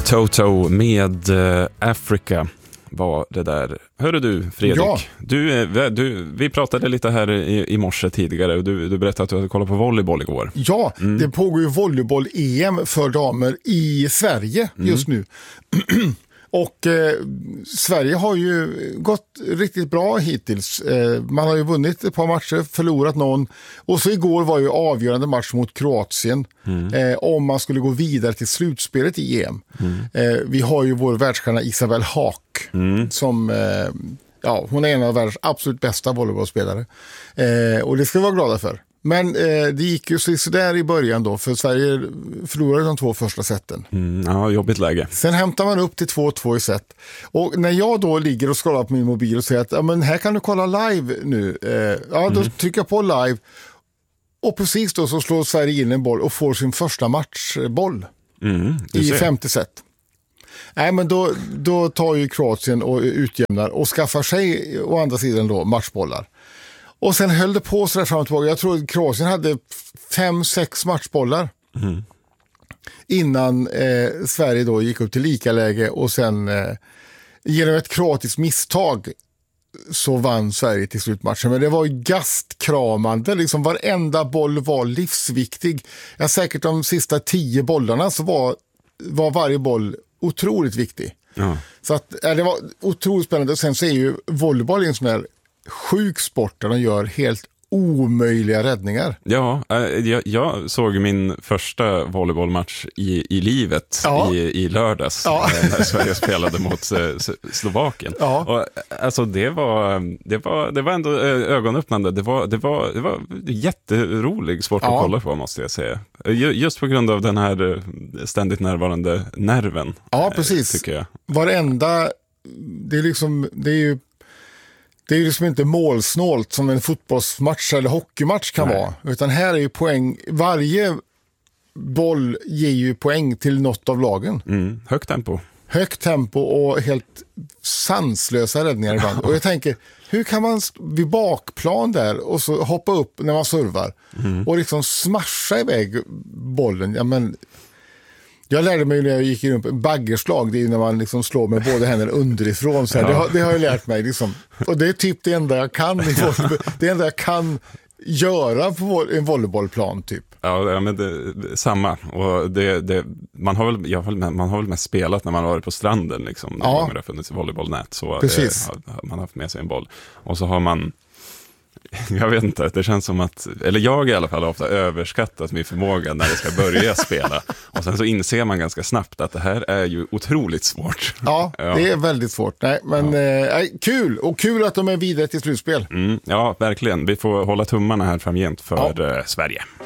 Toto med Africa var det där. Hörru du, Fredrik. Ja. Vi pratade lite här i morse tidigare och du berättade att du hade kollat på volleyboll igår. Ja, det pågår ju volleyboll-EM för damer i Sverige just nu. Och Sverige har ju gått riktigt bra hittills. Man har ju vunnit ett par matcher, förlorat någon. Och så igår var ju avgörande match mot Kroatien. Om man skulle gå vidare till slutspelet i EM. Vi har ju vår världsstjärna Isabelle Haak. Som, hon är en av världens absolut bästa volleybollspelare. Och det ska vi vara glada för. Men det gick ju så där i början då, för Sverige förlorade de 2 första seten. Ja, jobbigt läge. Sen hämtar man upp till 2-2 i set. Och när jag då ligger och scrollar på min mobil och säger att men här kan du kolla live nu. Då trycker jag på live. Och precis då så slår Sverige in en boll och får sin första matchboll i 50 set. Nej, men då tar ju Kroatien och utjämnar och skaffar sig å andra sidan då matchbollar. Och sen höll det på så där fram och tillbaka. Jag tror att Kroatien hade 5-6 matchbollar innan Sverige då gick upp till lika läge och sen genom ett kroatiskt misstag så vann Sverige till slutmatchen. Men det var ju gastkramande, liksom varenda boll var livsviktig. Ja, säkert de sista 10 bollarna så var varje boll otroligt viktig. Ja. Så att det var otroligt spännande. Och sen så är ju volleyboll en sån här sjuk sport där de gör helt omöjliga räddningar. Ja, jag såg min första volleybollmatch i livet i lördags när Sverige spelade mot Slovakien. Ja. Och, alltså det var ändå ögonöppnande. Det var jätterolig sport att kolla på, måste jag säga. Just på grund av den här ständigt närvarande nerven. Ja, precis. Tycker jag. Varenda, det är ju liksom inte målsnålt som en fotbollsmatch eller hockeymatch kan vara. Utan här är ju poäng. Varje boll ger ju poäng till något av lagen. Högt tempo och helt sanslösa räddningar ibland. Och jag tänker, hur kan man vid bakplan där och så hoppa upp när man servar och liksom smasha iväg bollen? Ja, men jag lärde mig när jag gick in på baggerslag, det är när man liksom slår med båda händerna underifrån. Så här. Det har jag lärt mig. Liksom. Och det är typ det enda jag kan. Det enda jag kan göra på en volleybollplan typ. Ja, men samma. Och man har väl mest spelat när man har varit på stranden. Liksom, när det har funnits volleybollnät. Så man har haft med sig en boll. Och så har man... Jag vet inte, det känns som att, eller jag i alla fall har ofta överskattat min förmåga när det ska börja spela. Och sen så inser man ganska snabbt att det här är ju otroligt svårt. Ja, det är väldigt svårt. Nej, men kul, och kul att de är vidare till slutspel. Ja, verkligen. Vi får hålla tummarna här framgent för Sverige.